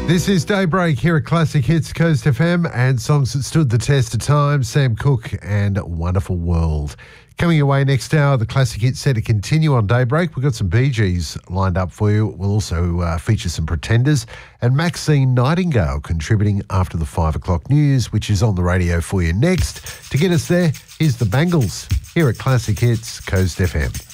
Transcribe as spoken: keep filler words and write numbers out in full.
This is Daybreak here at Classic Hits Coast F M and songs that stood the test of time. Sam Cooke and Wonderful World. Coming your way next hour, the Classic Hits set to continue on Daybreak. We've got some Bee Gees lined up for you. We'll also uh, feature some Pretenders and Maxine Nightingale contributing after the five o'clock news, which is on the radio for you next. To get us there, here's the Bangles here at Classic Hits Coast F M.